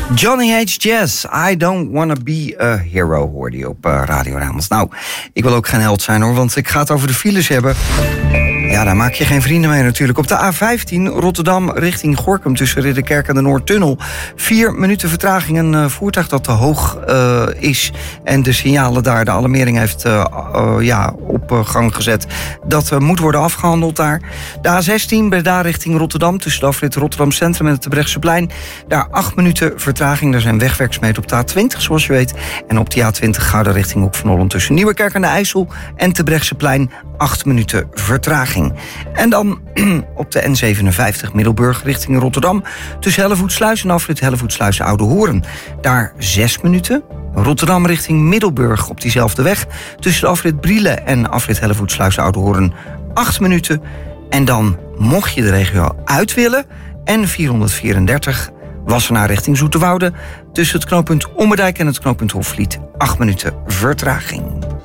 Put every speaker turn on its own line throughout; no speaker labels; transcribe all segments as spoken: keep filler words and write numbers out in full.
Johnny H. Jazz, I Don't Wanna Be a Hero, hoorde je op uh, Radio Rijnmond. Nou, ik wil ook geen held zijn hoor, want ik ga het over de files hebben. Ja, daar maak je geen vrienden mee natuurlijk. Op de A vijftien Rotterdam richting Gorinchem tussen Ridderkerk en de Noordtunnel. Vier minuten vertraging. Een uh, voertuig dat te hoog uh, is en de signalen daar, de alarmering heeft uh, uh, ja, op uh, gang gezet. Dat uh, moet worden afgehandeld daar. De A zestien Breda richting Rotterdam tussen de afrit Rotterdam Centrum en het Terbrechtseplein. Daar acht minuten vertraging. Daar zijn wegwerkzaamheden op de A twintig zoals je weet. En op de A twintig Gouda richting Hoek van Holland tussen Nieuwerkerk aan de IJssel en Terbrechtseplein acht minuten vertraging. En dan op de N zevenenvijftig Middelburg richting Rotterdam tussen Hellevoetsluis en afrit Hellevoetsluis Oude Hoorn. Daar zes minuten. Rotterdam richting Middelburg op diezelfde weg tussen de afrit Brielen en afrit Hellevoetsluis Oude Hoorn acht minuten. En dan, mocht je de regio uit willen, N vierhonderdvierendertig Wassenaar richting Zoeterwoude tussen het knooppunt Ommerdijk en het knooppunt Hofvliet acht minuten vertraging.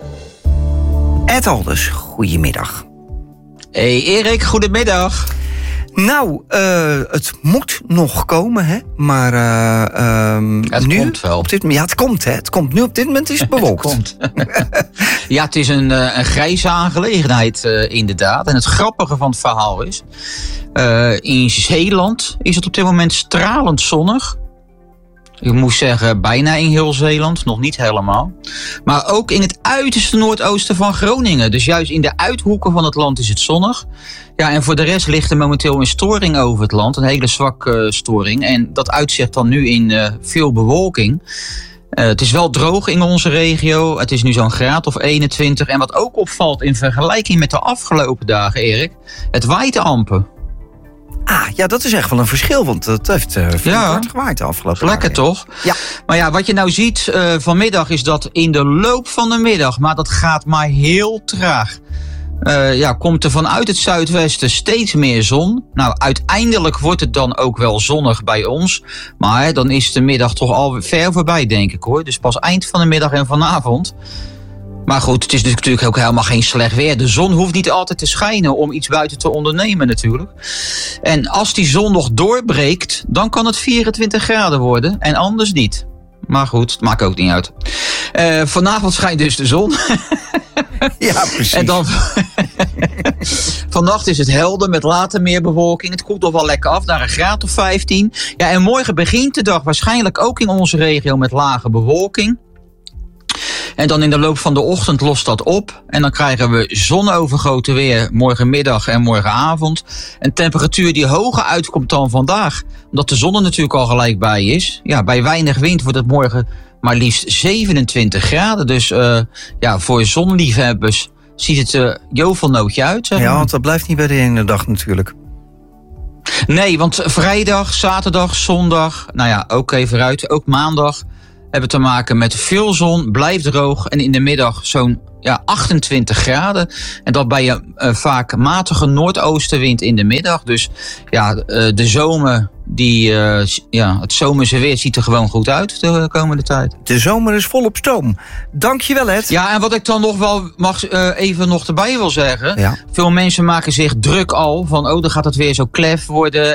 Ed Alders, goedemiddag.
Hey Erik, goedemiddag.
Nou, uh, het moet nog komen, hè? Maar uh, um,
ja, het
nu,
komt wel.
Op dit, ja, het komt, hè? Het komt nu op dit moment is het bewolkt.
Het komt. Ja, het is een, een grijze aangelegenheid, uh, inderdaad. En het grappige van het verhaal is, uh, in Zeeland is het op dit moment stralend zonnig. Ik moest zeggen, bijna in heel Zeeland, nog niet helemaal. Maar ook in het uiterste noordoosten van Groningen. Dus juist in de uithoeken van het land is het zonnig. Ja, en voor de rest ligt er momenteel een storing over het land. Een hele zwakke uh, storing. En dat uitzicht dan nu in uh, veel bewolking. Uh, het is wel droog in onze regio. Het is nu zo'n graad of eenentwintig. En wat ook opvalt in vergelijking met de afgelopen dagen, Erik, het waait amper.
Ah, ja, dat is echt wel een verschil, want het heeft uh, veel ja, hard gewaaid de afgelopen
lekker
dagen.
Toch?
Ja.
Maar ja, wat je nou ziet uh, vanmiddag is dat in de loop van de middag, maar dat gaat maar heel traag, uh, ja, komt er vanuit het zuidwesten steeds meer zon. Nou, uiteindelijk wordt het dan ook wel zonnig bij ons, maar dan is de middag toch al ver voorbij, denk ik hoor. Dus pas eind van de middag en vanavond. Maar goed, het is natuurlijk ook helemaal geen slecht weer. De zon hoeft niet altijd te schijnen om iets buiten te ondernemen natuurlijk. En als die zon nog doorbreekt, dan kan het vierentwintig graden worden en anders niet. Maar goed, het maakt ook niet uit. Uh, vanavond schijnt dus de zon.
Ja, precies.
En dan vannacht is het helder met later meer bewolking. Het koelt nog wel lekker af naar een graad of vijftien. Ja, en morgen begint de dag waarschijnlijk ook in onze regio met lage bewolking. En dan in de loop van de ochtend lost dat op. En dan krijgen we zonovergoten weer morgenmiddag en morgenavond. Een temperatuur die hoger uitkomt dan vandaag. Omdat de zon er natuurlijk al gelijk bij is. Ja, bij weinig wind wordt het morgen maar liefst zevenentwintig graden. Dus uh, ja, voor zonliefhebbers ziet het er uh, jovelnootje uit. Zeg maar.
Ja, want dat blijft niet bij de ene dag natuurlijk.
Nee, want vrijdag, zaterdag, zondag, nou ja, ook even uit, ook maandag hebben te maken met veel zon, blijft droog en in de middag zo'n ja, achtentwintig graden. En dat bij een uh, vaak matige noordoostenwind in de middag. Dus ja, uh, de zomer, die, uh, ja, het zomerse weer ziet er gewoon goed uit de komende tijd.
De zomer is volop stoom. Dankjewel, Ed.
Ja, en wat ik dan nog wel mag uh, even nog erbij wil zeggen. Ja. Veel mensen maken zich druk al van, oh, dan gaat het weer zo klef worden.